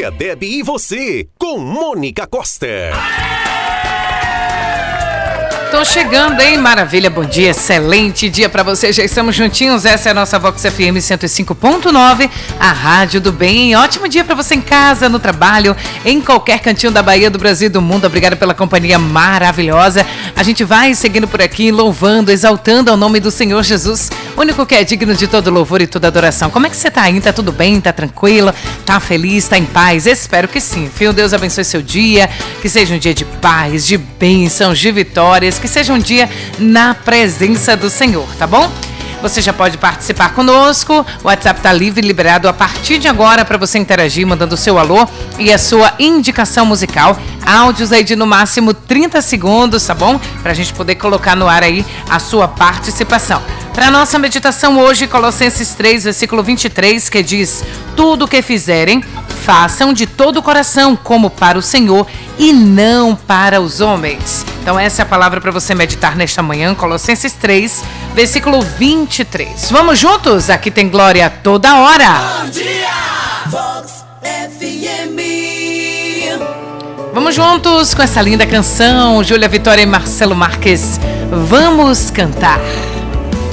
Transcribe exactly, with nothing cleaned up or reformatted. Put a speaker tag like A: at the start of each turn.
A: Maria, Deb e você, com Mônica Costa.
B: Tô chegando, hein? Maravilha, bom dia, excelente dia pra você. Já estamos juntinhos, essa é a nossa Vox F M cento e cinco ponto nove, a rádio do bem. Ótimo dia pra você em casa, no trabalho, em qualquer cantinho da Bahia, do Brasil e do mundo. Obrigada pela companhia maravilhosa. A gente vai seguindo por aqui, louvando, exaltando ao nome do Senhor Jesus, único que é digno de todo louvor e toda adoração. Como é que você tá aí? Tá tudo bem? Tá tranquilo? Tá feliz? Tá em paz? Espero que sim, filho. Deus abençoe seu dia, que seja um dia de paz, de bênçãos, de vitórias, que seja um dia na presença do Senhor, tá bom? Você já pode participar conosco, o WhatsApp tá livre e liberado a partir de agora para você interagir, mandando o seu alô e a sua indicação musical. Áudios aí de no máximo trinta segundos, tá bom? Pra gente poder colocar no ar aí a sua participação. Para nossa meditação hoje, Colossenses três, versículo vinte e três, que diz: tudo o que fizerem, façam de todo o coração, como para o Senhor e não para os homens. Então essa é a palavra para você meditar nesta manhã, Colossenses três, versículo vinte e três. Vamos juntos? Aqui tem glória toda hora.
C: Bom dia, Vox F M.
B: Vamos juntos com essa linda canção, Júlia Vitória e Marcelo Marques. Vamos cantar.